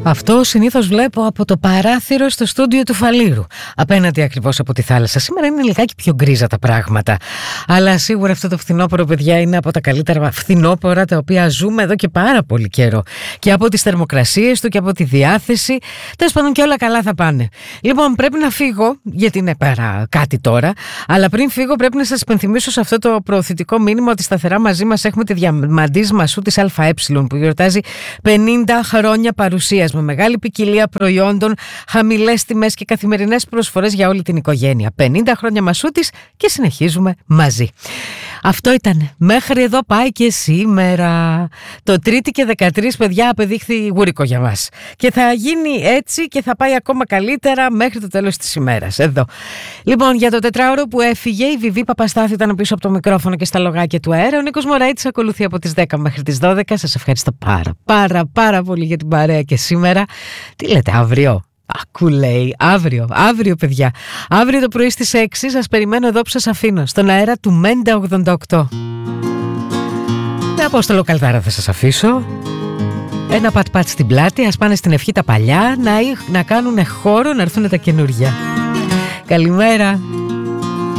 Αυτό συνήθως βλέπω από το παράθυρο στο στούντιο του Φαλήρου, απέναντι ακριβώς από τη θάλασσα. Σήμερα είναι λιγάκι πιο γκρίζα τα πράγματα, αλλά σίγουρα αυτό το φθινόπωρο, παιδιά, είναι από τα καλύτερα φθινόπωρα τα οποία ζούμε εδώ και πάρα πολύ καιρό. Και από τις θερμοκρασίες του και από τη διάθεση. Τέλος πάντων, και όλα καλά θα πάνε. Λοιπόν, πρέπει να φύγω, γιατί είναι πέρα κάτι τώρα. Αλλά πριν φύγω, πρέπει να σας υπενθυμίσω σε αυτό το προωθητικό μήνυμα ότι σταθερά μαζί μας έχουμε τη Διαμαντής Μασού της ΑΕ, που γιορτάζει 50 χρόνια παρουσίας, με μεγάλη ποικιλία προϊόντων, χαμηλές τιμές και καθημερινές προσφορές για όλη την οικογένεια. 50 χρόνια Μασούτης και συνεχίζουμε μαζί. Αυτό ήταν. Μέχρι εδώ πάει και σήμερα. Το Τρίτη και 13, παιδιά, απεδείχθη γουρικό για μας. Και θα γίνει έτσι και θα πάει ακόμα καλύτερα μέχρι το τέλος της ημέρας. Εδώ. Λοιπόν, για το τετράωρο που έφυγε, η Βιβί Παπαστάθη ήταν πίσω από το μικρόφωνο και στα λογάκια του αέρα. Ο Νίκος Μωραήτης ακολουθεί από τις 10 μέχρι τις 12. Σας ευχαριστώ πάρα πολύ για την παρέα και σήμερα. Τι λέτε, αύριο? Ακού λέει, αύριο παιδιά. Αύριο το πρωί στις 6 σας περιμένω εδώ που σας αφήνω, στον αέρα του Μέντα 88. Με Απόστολο Καλδάρα θα σας αφήσω. Ένα πατ-πατ στην πλάτη, ας πάνε στην ευχή τα παλιά, να κάνουν χώρο να έρθουν τα καινούργια. Καλημέρα.